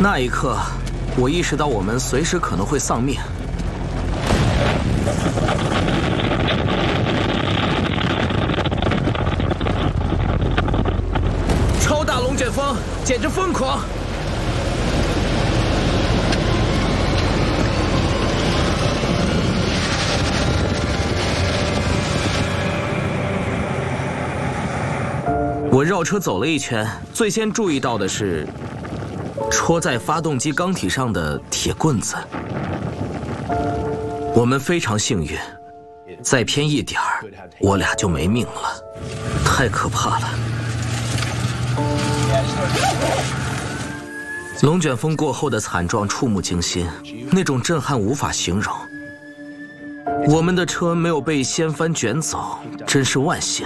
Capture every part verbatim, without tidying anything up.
那一刻，我意识到我们随时可能会丧命。超大龙卷风，简直疯狂！我绕车走了一圈，最先注意到的是戳在发动机缸体上的铁棍子。我们非常幸运，再偏一点儿，我俩就没命了，太可怕了。龙卷风过后的惨状触目惊心，那种震撼无法形容。我们的车没有被掀翻卷走，真是万幸。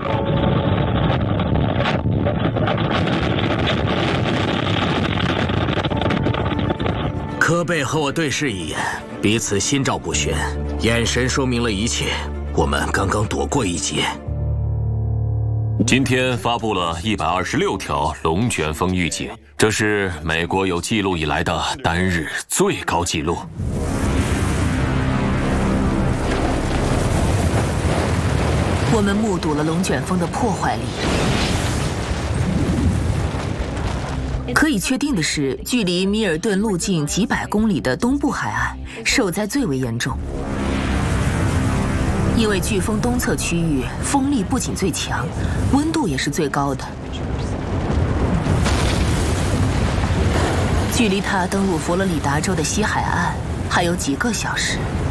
科贝和我对视一眼，彼此心照不宣，眼神说明了一切。我们刚刚躲过一劫。 今天发布了一百二十六条龙卷风预警，这是美国有记录以来的单日最高纪录。 我们目睹了龙卷风的破坏力。可以确定的是，距离米尔顿路径几百公里的东部海岸受灾最为严重。因为飓风东侧区域风力不仅最强，温度也是最高的。距离它登陆佛罗里达州的西海岸还有几个小时。